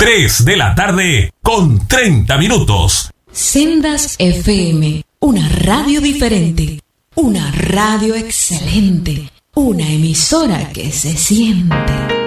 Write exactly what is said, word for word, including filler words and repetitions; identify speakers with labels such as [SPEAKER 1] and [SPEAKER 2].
[SPEAKER 1] tres de la tarde con treinta minutos.
[SPEAKER 2] Sendas F M, una radio diferente, una radio excelente, una emisora que se siente.